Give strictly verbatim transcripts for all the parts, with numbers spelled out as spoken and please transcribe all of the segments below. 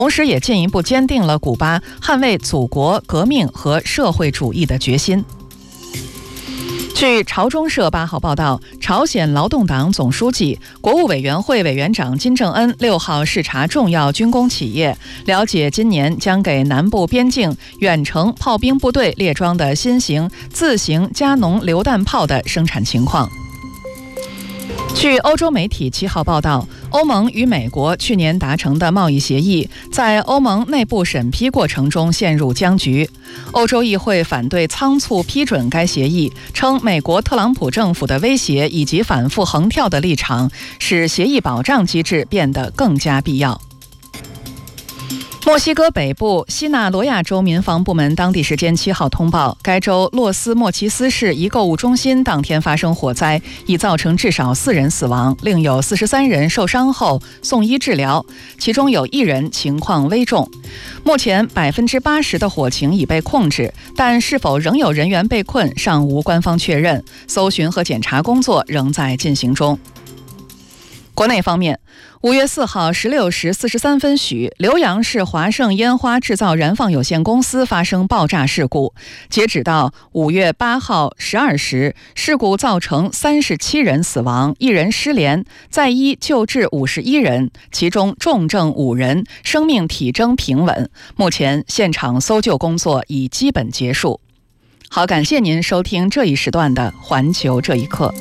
同时也进一步坚定了古巴捍卫祖国革命和社会主义的决心。据朝中社八号报道，朝鲜劳动党总书记、国务委员会委员长金正恩六号视察重要军工企业，了解今年将给南部边境远程炮兵部队列装的新型自行加农榴弹炮的生产情况。据欧洲媒体七号报道，欧盟与美国去年达成的贸易协议在欧盟内部审批过程中陷入僵局。欧洲议会反对仓促批准该协议，称美国特朗普政府的威胁以及反复横跳的立场，使协议保障机制变得更加必要。墨西哥北部西纳罗亚州民防部门当地时间七号通报，该州洛斯莫奇斯市一购物中心当天发生火灾，已造成至少四人死亡，另有四十三人受伤后送医治疗，其中有一人情况危重。目前百分之八十的火情已被控制，但是否仍有人员被困尚无官方确认，搜寻和检查工作仍在进行中。国内方面，五月四号十六时四十三分许，浏阳市华盛烟花制造燃放有限公司发生爆炸事故。截止到五月八号十二时，事故造成三十七人死亡，一人失联，在医救治五十一人，其中重症五人，生命体征平稳。目前现场搜救工作已基本结束。好，感谢您收听这一时段的《环球这一刻》。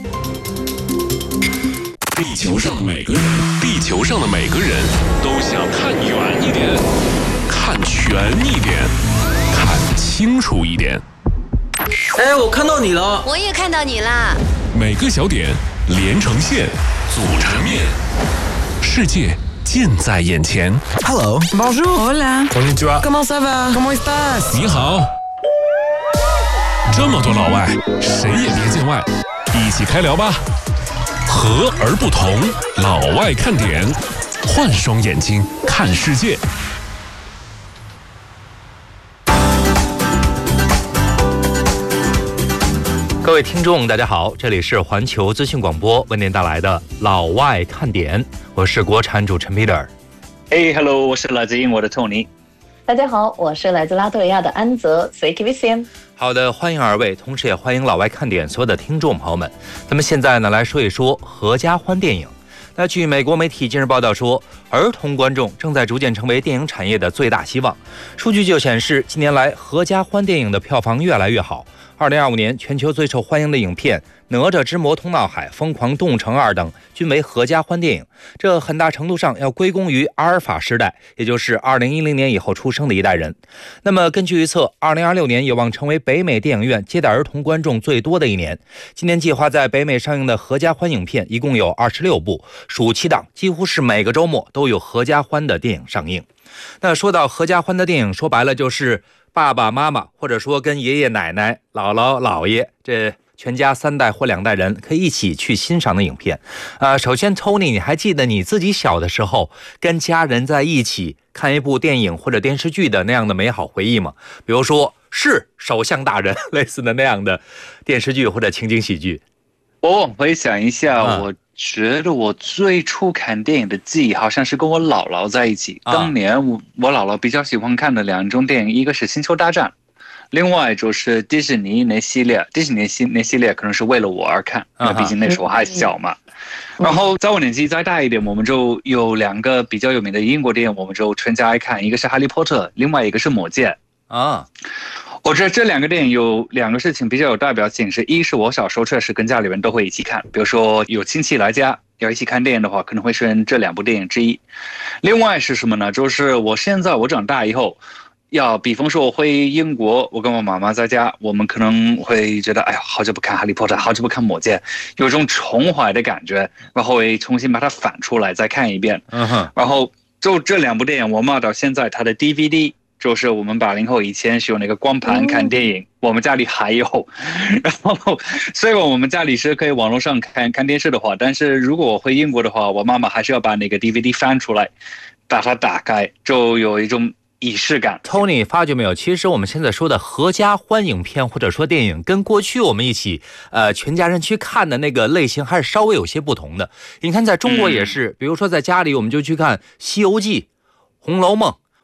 地球上的每个人，地球上的每个人都想看远一点，看全一点，看清楚一点。 哎，我看到你了， 我也看到你啦。 每个小点连成线，组成面，世界近在眼前。 Hello, bonjour, hola, konnichiwa, comment ça va, comment estás？ 你好。这么多老外，谁也别见外，一起开聊吧。和而不同，老外看点，换双眼睛看世界。 各位听众大家好，这里是环球资讯广播为您带来的老外看点，我是国产主持人 Peter。 Hey hello， 我是来自英国的 Tony。 大家好，我是来自拉脱维亚的安泽。Sveiki visiem。 好的，欢迎二位，同时也欢迎老外看点所有的听众朋友们。咱们现在呢来说一说合家欢电影。那据美国媒体近日报道说，儿童观众正在逐渐成为电影产业的最大希望。数据就显示，近年来合家欢电影的票房越来越好。二零二五年全球最受欢迎的影片《哪吒之魔童闹海》《疯狂动物城二》等均为合家欢电影，这很大程度上要归功于阿尔法时代，也就是二零一零年以后出生的一代人。那么根据预测，二零二六年有望成为北美电影院接待儿童观众最多的一年。今年计划在北美上映的合家欢影片一共有二十六部，暑期档几乎是每个周末都有合家欢的电影上映。那说到合家欢的电影，说白了就是爸爸妈妈，或者说跟爷爷奶奶、姥姥姥爷，这全家三代或两代人可以一起去欣赏的影片。呃，首先 Tony， 你还记得你自己小的时候跟家人在一起看一部电影或者电视剧的那样的美好回忆吗？比如说是首相大人类似的那样的电视剧或者情景喜剧。 我往回想一下、 啊、 我觉得我最初看电影的记忆好像是跟我姥姥在一起、啊、当年 我, 我姥姥比较喜欢看的两种电影，一个是星球大战，另外就是迪士尼那系列，迪士尼那系列可能是为了我而看，因为毕竟那时候还小嘛、嗯、然后在我年纪再大一点，我们就有两个比较有名的英国电影，我们就全家爱看，一个是哈利波特，另外一个是魔戒啊。 我觉得这两个电影有两个事情比较有代表性，是一是我小时候确实跟家里人都会一起看，比如说有亲戚来家要一起看电影的话，可能会选这两部电影之一。另外是什么呢，就是我现在我长大以后，要比方说我回英国，我跟我妈妈在家，我们可能会觉得哎呀好久不看哈利波特，好久不看魔戒，有一种重怀的感觉，然后会重新把它翻出来再看一遍。 嗯哼， 然后就这两部电影，我妈到现在它的 D V D，就是我们八零后以前是用那个光盘看电影、嗯、我们家里还有。然后虽然我们家里是可以网络上看看电视的话，但是如果我回英国的话，我妈妈还是要把那个 D V D 翻出来，把它打开，就有一种仪式感。 Tony 发觉没有，其实我们现在说的合家欢影片或者说电影跟过去我们一起呃全家人去看的那个类型还是稍微有些不同的。你看在中国也是、嗯、比如说在家里我们就去看西游记、红楼梦，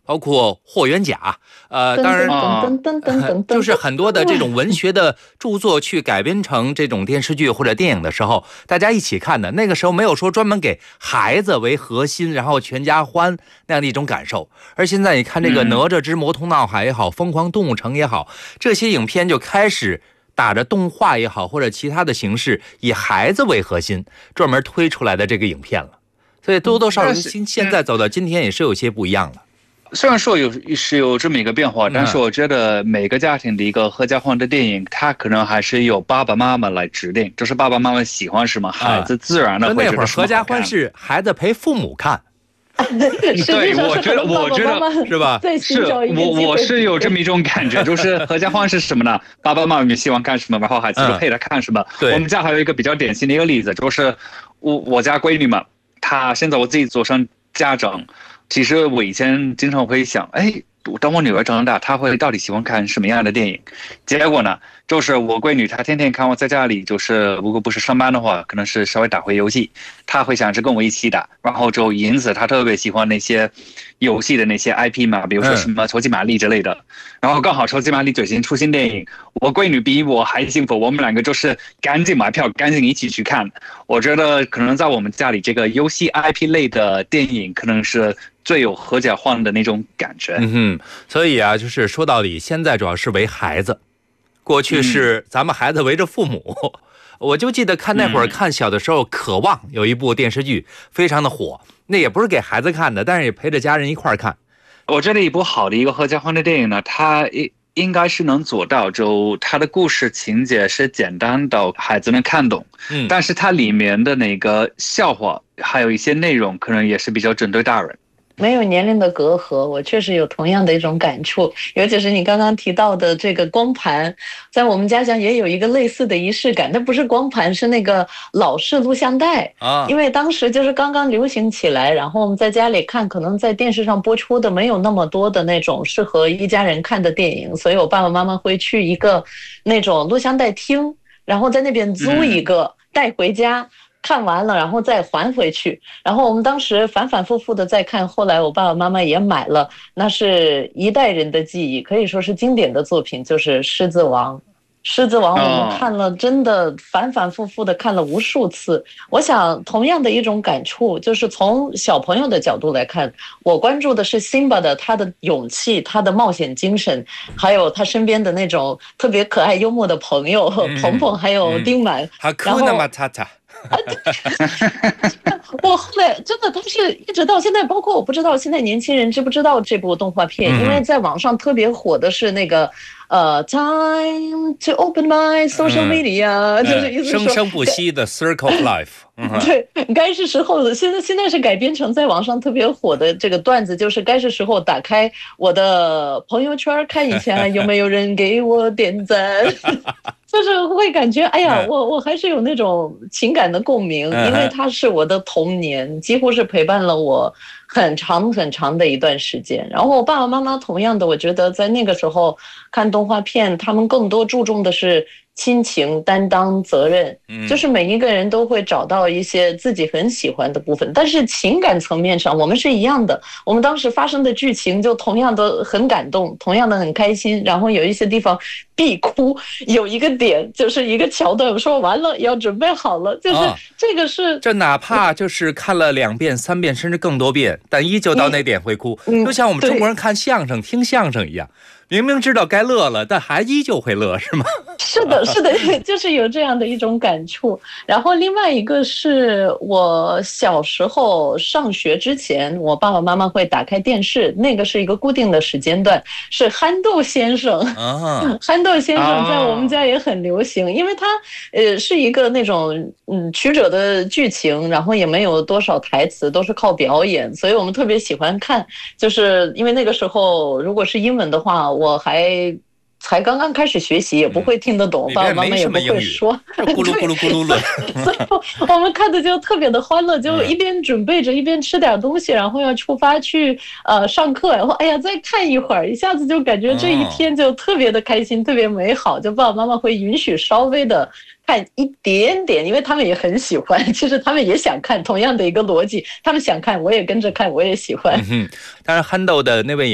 包括霍元甲，呃，当然就是很多的这种文学的著作去改编成这种电视剧或者电影的时候，大家一起看的。那个时候没有说专门给孩子为核心，然后全家欢那样的一种感受。而现在你看这个《哪吒之魔童闹海》也好，《疯狂动物城》也好，这些影片就开始打着动画也好，或者其他的形式，以孩子为核心专门推出来的这个影片了。所以多多少少现在走到今天也是有些不一样了。 虽然说有是有这么一个变化，但是我觉得每个家庭的一个合家欢的电影，它可能还是由爸爸妈妈来指定，就是爸爸妈妈喜欢什么，孩子自然的会觉得什么好看。那会儿合家欢是孩子陪父母看。 对，我觉得，我觉得是吧？ 是我我是有这么一种感觉，就是合家欢是什么呢？爸爸妈妈喜欢看什么，然后孩子就陪着看什么。 嗯、 我们家还有一个比较典型的一个例子，就是我我家闺女嘛，她现在我自己做上家长。其实我以前经常会想，哎，当我女儿长大，她会到底喜欢看什么样的电影？结果呢，就是我闺女她天天看我在家里，就是如果不是上班的话，可能是稍微打回游戏，她会想着跟我一起打，然后就因此她特别喜欢那些游戏的那些 I P 嘛，比如说什么超级玛丽之类的。然后刚好超级玛丽最近出新电影，我闺女比我还幸福，我们两个就是赶紧买票，赶紧一起去看。我觉得可能在我们家里，这个游戏 I P 类的电影可能是最有合家欢的那种感觉。 嗯哼，所以啊，就是说到底，现在主要是为孩子，过去是咱们孩子围着父母。嗯、我就记得看那会儿看小的时候，《渴望》有一部电视剧非常的火，那也不是给孩子看的，但是也陪着家人一块儿看。 我觉得一部好的一个合家欢的电影呢，它应该是能做到，就它的故事情节是简单到孩子能看懂，嗯，但是它里面的那个笑话还有一些内容，可能也是比较针对大人。 没有年龄的隔阂，我确实有同样的一种感触。尤其是你刚刚提到的这个光盘，在我们家乡也有一个类似的仪式感。那不是光盘，是那个老式录像带啊。因为当时就是刚刚流行起来，然后我们在家里看，可能在电视上播出的没有那么多的那种适合一家人看的电影，所以我爸爸妈妈会去一个那种录像带厅，然后在那边租一个带回家。看完了，然后再还回去。然后我们当时反反复复的在看，后来我爸爸妈妈也买了，那是一代人的记忆，可以说是经典的作品，就是《狮子王》。狮子王我们看了，真的反反复复的看了无数次。我想同样的一种感触，就是从小朋友的角度来看，我关注的是辛巴的他的勇气，他的冒险精神，还有他身边的那种特别可爱幽默的朋友鹏鹏还有丁满。 然后我后来真的，但是一直到现在，包括我不知道现在年轻人知不知道这部动画片，因为在网上特别火的是那个呃 ，Time to open my social media，、嗯、就是意思说生生不息的 Circle of Life。嗯、 对，该是时候了。现在现在是改编成在网上特别火的这个段子，就是该是时候打开我的朋友圈看一下有没有人给我点赞。就是会感觉，哎呀，我我还是有那种情感的共鸣，因为它是我的童年，几乎是陪伴了我很长很长的一段时间。然后我爸爸妈妈同样的，我觉得在那个时候看动画片，他们更多注重的是亲情、担当、责任，就是每一个人都会找到一些自己很喜欢的部分，但是情感层面上我们是一样的。我们当时发生的剧情就同样的很感动，同样的很开心，然后有一些地方必哭，有一个点就是一个桥段，我说完了要准备好了，就是这个是、哦、 这哪怕就是看了两遍三遍甚至更多遍，但依旧到那点会哭、嗯、就像我们中国人看相声、嗯、听相声一样，明明知道该乐了，但还依旧会乐，是吗？ 是的，是的，就是有这样的一种感触。然后另外一个是我小时候上学之前，我爸爸妈妈会打开电视，那个是一个固定的时间段，是憨豆先生。啊、憨豆先生在我们家也很流行，因为他呃是一个那种嗯曲折的剧情，然后也没有多少台词，都是靠表演，所以我们特别喜欢看。就是因为那个时候如果是英文的话，我还才刚刚开始学习，也不会听得懂，爸爸妈妈也不会说， 咕噜咕噜咕噜了。 所以我们看的就特别的欢乐，就一边准备着，一边吃点东西，然后要出发去呃上课，然后哎呀再看一会儿，一下子就感觉这一天就特别的开心，特别美好。就爸爸妈妈会允许稍微的看一点点，因为他们也很喜欢，其实他们也想看，同样的一个逻辑，他们想看，我也跟着看，我也喜欢。 嗯，当然憨豆的那位演